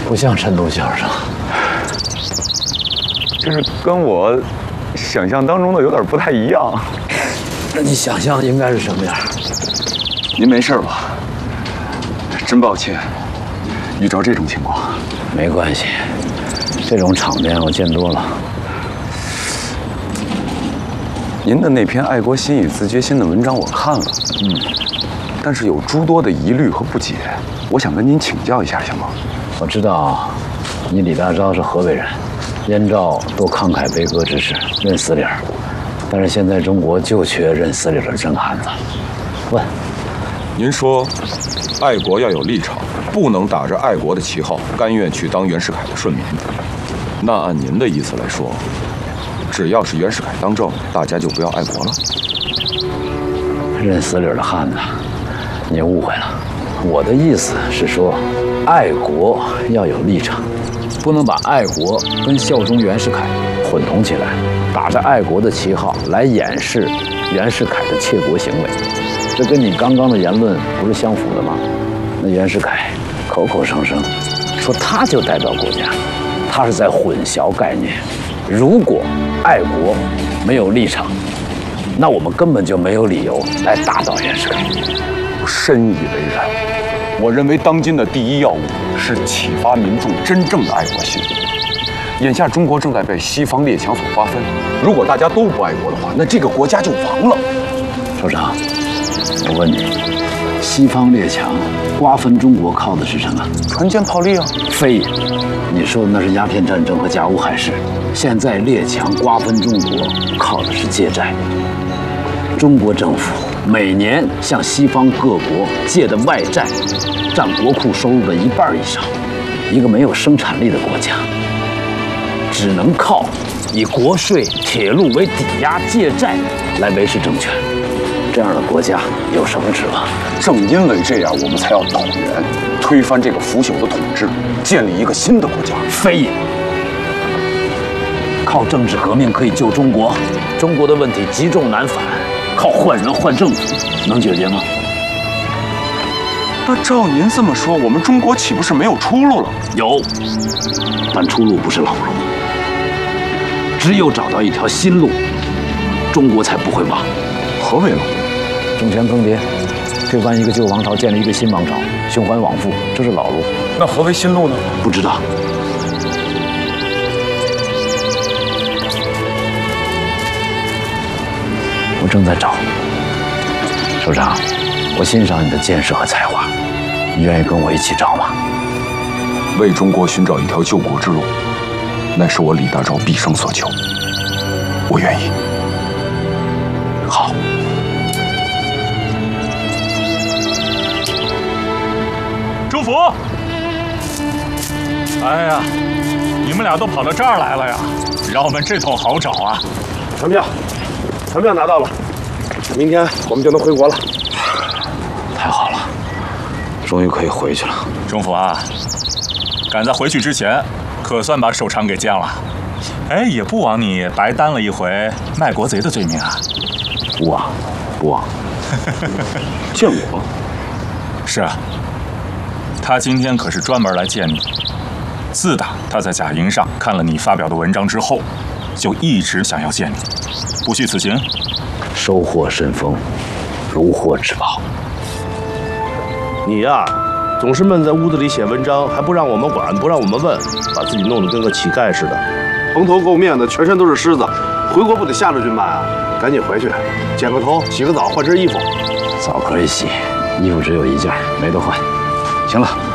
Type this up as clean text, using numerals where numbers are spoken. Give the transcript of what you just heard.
不像陈独先生， 这是跟我想象当中的有点不太一样。 那你想象应该是什么样？ 您没事吧？真抱歉，遇着这种情况。 没关系，这种场面我见多了。 您的那篇爱国心语自决心的文章我看了，但是有诸多的疑虑和不解，我想跟您请教一下，行吗？ 我知道，你李大钊是河北人，燕赵都慷慨悲歌之士，认死理儿。但是现在中国就缺认死理的真汉子。问， 您说，爱国要有立场，不能打着爱国的旗号，甘愿去当袁世凯的顺民。那按您的意思来说，只要是袁世凯当政，大家就不要爱国了？ 认死理的汉子，你误会了。我的意思是说，爱国要有立场，不能把爱国跟效忠袁世凯混同起来，打着爱国的旗号来掩饰袁世凯的窃国行为。这跟你刚刚的言论不是相符的吗？那袁世凯口口声声说他就代表国家，他是在混淆概念。如果爱国没有立场，那我们根本就没有理由来打倒袁世凯。 我深以为然。我认为当今的第一要务是启发民众真正的爱国心。眼下中国正在被西方列强所瓜分，如果大家都不爱国的话，那这个国家就亡了。 首长，我问你，西方列强瓜分中国靠的是什么？ 船坚炮利啊！ 非也，你说的那是鸦片战争和甲午海事。现在列强瓜分中国靠的是借债。中国政府每年向西方各国借的外债，占国库收入的1半以上。一个没有生产力的国家，只能靠以国税、铁路为抵押借债来维持政权。这样的国家有什么指望？ 正因为这样，我们才要倒袁，推翻这个腐朽的统治，建立一个新的国家。 非也。靠政治革命可以救中国，中国的问题积重难返，靠换人换政府能解决吗？ 那照您这么说，我们中国岂不是没有出路了？ 有，但出路不是老路。只有找到一条新路，中国才不会亡。 何为老路？ 政权更迭，推翻一个旧王朝，建立一个新王朝，循环往复，这是老路。 那何为新路呢？ 不知道。我正在找。首长，我欣赏你的见识和才华，你愿意跟我一起找吗？ 为中国寻找一条救国之路，乃是我李大钊毕生所求。我愿意。 好。 朱福，哎呀，你们俩都跑到这儿来了呀，让我们这头好找啊！ 船票拿到了，明天我们就能回国了。 太好了，终于可以回去了。 中福啊，赶在回去之前，可算把首长给见了。哎，也不枉你白担了一回卖国贼的罪名啊！ 不枉，不枉。 见我？ 是啊，他今天可是专门来见你。自打他在贾营上看了你发表的文章之后，就一直想要见你。不虚此行， 收获甚丰，如获至宝。 你呀，总是闷在屋子里写文章，还不让我们管，不让我们问，把自己弄得跟个乞丐似的，蓬头垢面的，全身都是虱子。回国不得下着军办啊？赶紧回去，剪个头，洗个澡，换身衣服。 澡可以洗，衣服只有1件，没得换。行了。